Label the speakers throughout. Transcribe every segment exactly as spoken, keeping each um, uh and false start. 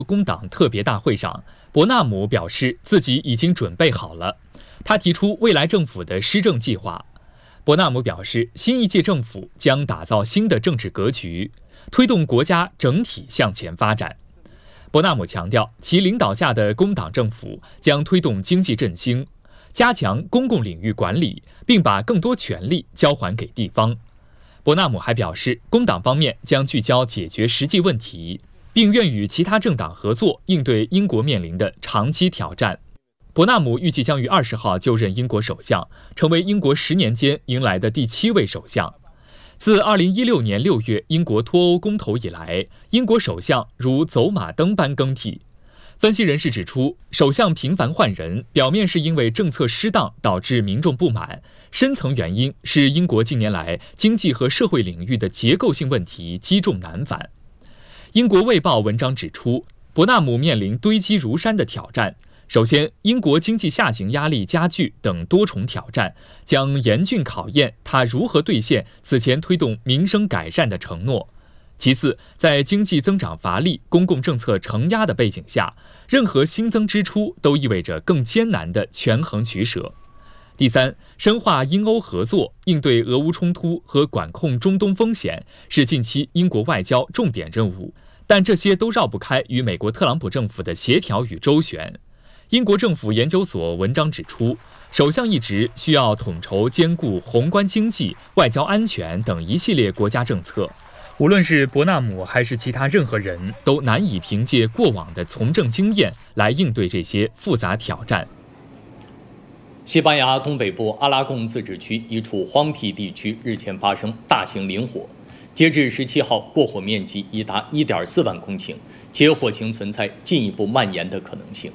Speaker 1: 工党特别大会上，伯纳姆表示自己已经准备好了。他提出未来政府的施政计划。伯纳姆表示，新一届政府将打造新的政治格局，推动国家整体向前发展。伯纳姆强调，其领导下的工党政府将推动经济振兴，加强公共领域管理，并把更多权力交还给地方。伯纳姆还表示，工党方面将聚焦解决实际问题，并愿与其他政党合作，应对英国面临的长期挑战。伯纳姆预计将于二十号就任英国首相，成为英国十年间迎来的第七位首相。自二零一六年六月英国脱欧公投以来，英国首相如走马灯般更替。分析人士指出，首相频繁换人，表面是因为政策失当导致民众不满，深层原因是英国近年来经济和社会领域的结构性问题积重难返。英国卫报文章指出，伯纳姆面临堆积如山的挑战。首先，英国经济下行压力加剧等多重挑战，将严峻考验他如何兑现此前推动民生改善的承诺。其次，在经济增长乏力、公共政策承压的背景下，任何新增支出都意味着更艰难的权衡取舍。第三，深化英欧合作，应对俄乌冲突和管控中东风险，是近期英国外交重点任务，但这些都绕不开与美国特朗普政府的协调与周旋。英国政府研究所文章指出，首相一职需要统筹兼顾宏观经济、外交安全等一系列国家政策。无论是伯纳姆还是其他任何人，都难以凭借过往的从政经验来应对这些复杂挑战。
Speaker 2: 西班牙东北部阿拉贡自治区一处荒僻地区日前发生大型林火，截至十七号，过火面积已达 一点四万公顷，且火情存在进一步蔓延的可能性。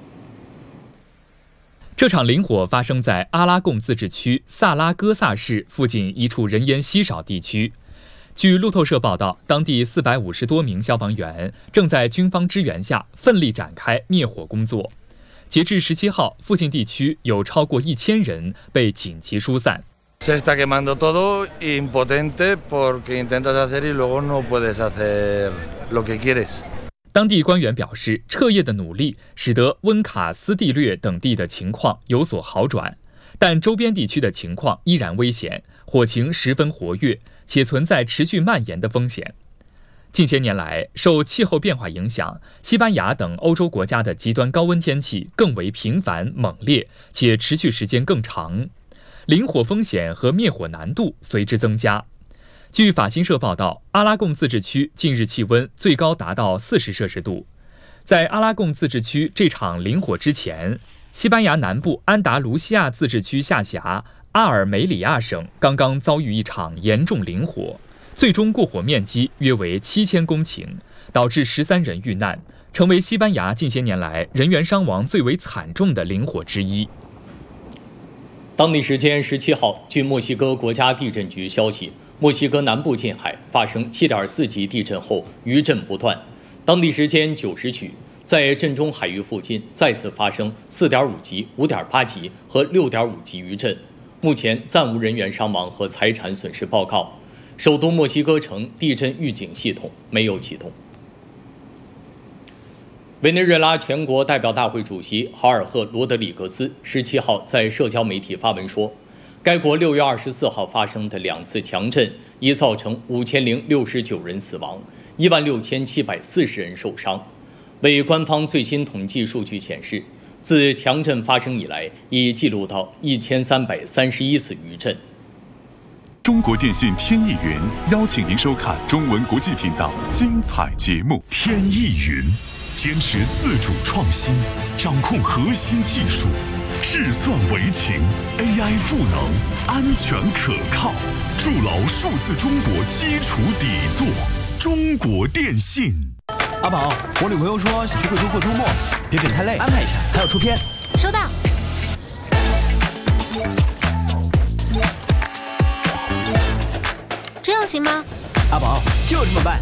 Speaker 1: 这场林火发生在阿拉贡自治区萨拉戈萨市附近一处人烟稀少地区。据路透社报道，当地四百五十多名消防员正在军方支援下奋力展开灭火工作。截至十七号，附近地区有超过一千人被紧急疏散。
Speaker 3: Se está quemando todo impotente porque intentas hacer y luego no puedes hacer lo que quieres。
Speaker 1: 当地官员表示，彻夜的努力使得温卡斯蒂略等地的情况有所好转，但周边地区的情况依然危险，火情十分活跃，且存在持续蔓延的风险。近些年来，受气候变化影响，西班牙等欧洲国家的极端高温天气更为频繁猛烈，且持续时间更长，林火风险和灭火难度随之增加。据法新社报道，阿拉贡自治区近日气温最高达到四十摄氏度。在阿拉贡自治区这场林火之前，西班牙南部安达卢西亚自治区下辖阿尔梅里亚省刚刚遭遇一场严重林火，最终过火面积约为七千公顷，导致十三人遇难，成为西班牙近些年来人员伤亡最为惨重的林火之一。
Speaker 2: 当地时间十七号，据墨西哥国家地震局消息，墨西哥南部近海发生 七点四 级地震后余震不断。当地时间九时许，在震中海域附近再次发生 四点五 级、五点八 级和 六点五 级余震。目前暂无人员伤亡和财产损失报告。首都墨西哥城地震预警系统没有启动。委内瑞拉全国代表大会主席豪尔赫·罗德里格斯十七号在社交媒体发文说，该国六月二十四号发生的两次强震已造成五千零六十九人死亡，一万六千七百四十人受伤。为官方最新统计数据显示，自强震发生以来，已记录到一千三百三十一次余震。
Speaker 4: 中国电信天翼云邀请您收看中文国际频道精彩节目。天翼云坚持自主创新，掌控核心技术，智算为情 ，A I 赋能，安全可靠，筑牢数字中国基础底座。中国电信。
Speaker 5: 阿宝，我女朋友说想去贵州过周末，别整太累，安排一下，还要出片。
Speaker 6: 收到。这样行吗？
Speaker 5: 阿宝，就这么办。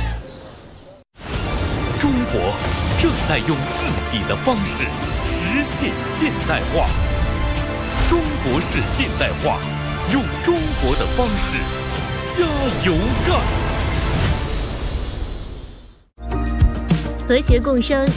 Speaker 7: 中国正在用自己的方式实现现代化。中国式现代化，用中国的方式加油干！
Speaker 6: 和谐共生。